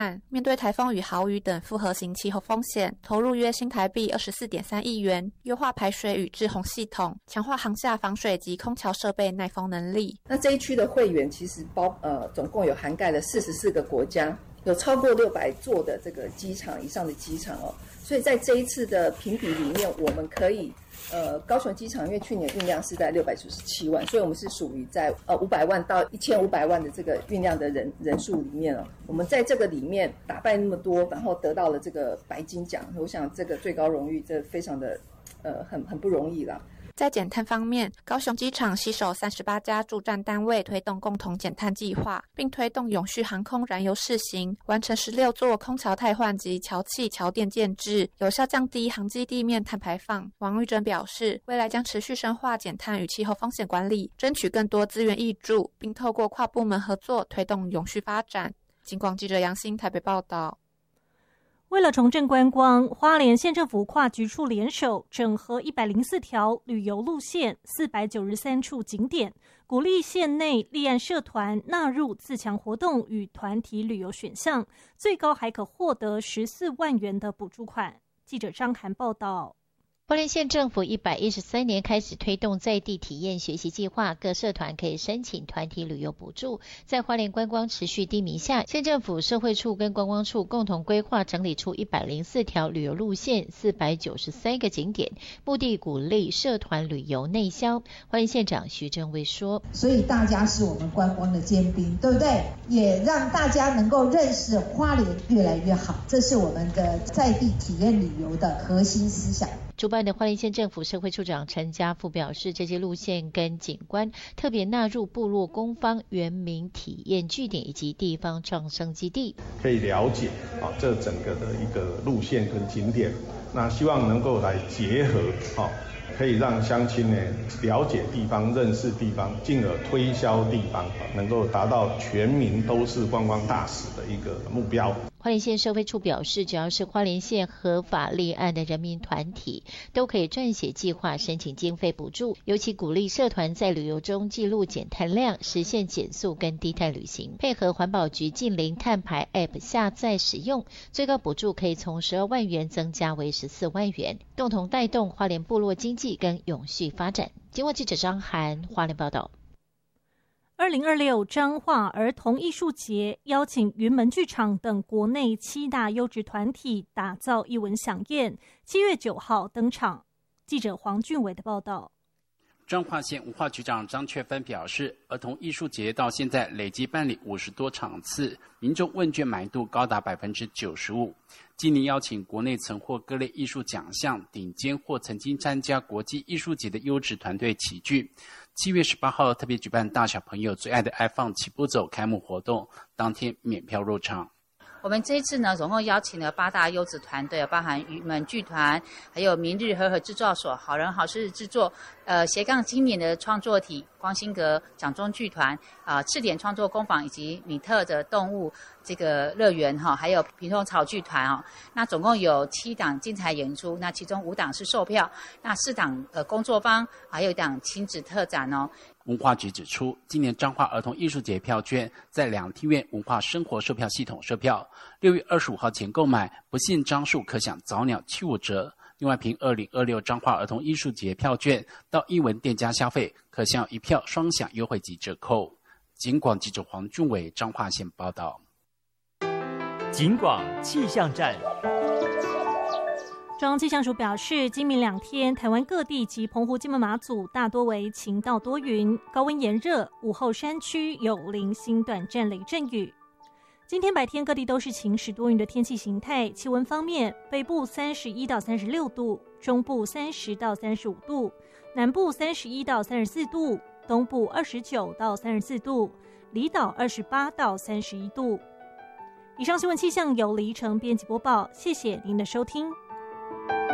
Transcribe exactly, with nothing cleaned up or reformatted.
面对台风与豪雨等复合型气候风险，投入约新台币 二十四点三亿元，优化排水与滞洪系统，强化航下防水及空桥设备耐风能力。 那这一区的会员其实包呃总共有涵盖了四十四个国家，有超过六百座的这个机场以上的机场哦。所以在这一次的评比里面，我们可以呃高雄机场因为去年运量是在六百九十七万，所以我们是属于在呃五百万到一千五百万的这个运量的人人数里面哦。我们在这个里面打败那么多，然后得到了这个白金奖，我想这个最高荣誉这非常的呃很很不容易啦。 在减碳方面，高雄机场携手三十八家驻站单位推动共同减碳计划，并推动永续航空燃油试行，完成十六座空桥汰换及桥气桥电建制，有效降低航机地面碳排放。王玉珍表示，未来将持续深化减碳与气候风险管理，争取更多资源挹注，并透过跨部门合作推动永续发展。警广记者杨欣台北报道。 为了重振观光，花莲县政府跨局处联手，整合一百零四条旅游路线、四百九十三处景点，鼓励县内立案社团纳入自强活动与团体旅游选项，最高还可获得十四万元的补助款。记者张涵报道。 花莲县政府一百一十三年开始推动在地体验学习计划，各社团可以申请团体旅游补助。在花莲观光持续低迷下，县政府社会处跟观光处共同规划整理出一百零四条旅游路线、四百九十三个景点，目的鼓励社团旅游内销。花莲县长徐正伟说： 所以大家是我们观光的尖兵，对不对？也让大家能够认识花莲越来越好，这是我们的在地体验旅游的核心思想。 主办的花莲县政府社会处长陈家富表示，这些路线跟景观特别纳入部落工坊原民体验据点以及地方创生基地， 可以了解啊这整个的一个路线跟景点，那希望能够来结合啊，可以让乡亲呢了解地方、认识地方，进而推销地方，能够达到全民都是观光大使的一个目标。 花莲县社会处表示，只要是花莲县合法立案的人民团体，都可以撰写计划申请经费补助，尤其鼓励社团在旅游中记录减碳量，实现减速跟低碳旅行，配合环保局近零碳排 App 下载使用，最高补助可以从十二万元增加为十四万元，共同带动花莲部落经济跟永续发展。经过记者张涵花莲报道。 二零二六彰化儿童艺术节邀请云门剧场等国内七大优质团体打造艺文飨宴，七月九号登场。记者黄俊伟的报道。 彰化县文化局长张雀芬表示，儿童艺术节到现在累计办理五十多场次，民众问卷满意度高达百分之九十五。今年邀请国内曾获各类艺术奖项顶尖或曾经参加国际艺术节的优质团队齐聚。七月十八号特别举办大小朋友最爱的爱放起步走开幕活动，当天免票入场。 我们这一次呢，总共邀请了八大优质团队，包含云门剧团，还有明日和合制作所、好人好事制作，呃斜杠青年的创作体光兴阁掌中剧团，啊、呃、赤点创作工坊以及米特的动物这个乐园哈，还有屏东草剧团哦。那总共有七档精彩演出，那其中五档是售票，那四档呃工作坊，还有一档亲子特展哦。 文化局指出，今年彰化儿童艺术节票券在两厅院文化生活售票系统售票，六月二十五号前购买，不限张数可享早鸟七五折。另外，凭二零二六彰化儿童艺术节票券到艺文店家消费，可享一票双享优惠及折扣。警广记者黄俊伟彰化县报道。 警广气象站。 中央气象署表示，今明两天，台湾各地及澎湖、金门、马祖大多为晴到多云，高温炎热，午后山区有零星短暂雷阵雨。今天白天各地都是晴时多云的天气形态。气温方面，北部三十一到三十六度，中部三十到三十五度，南部三十一到三十四度，东部二十九到三十四度，离岛二十八到三十一度。以上新闻气象由黎成编辑播报，谢谢您的收听。